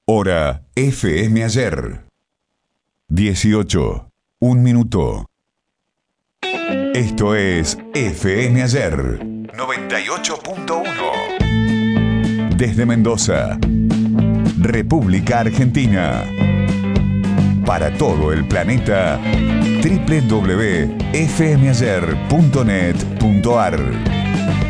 Hora FM Ayer. 18. Un minuto. Esto es FM Ayer 98.1. Desde Mendoza, República Argentina. Para todo el planeta, www.fmayer.net.ar.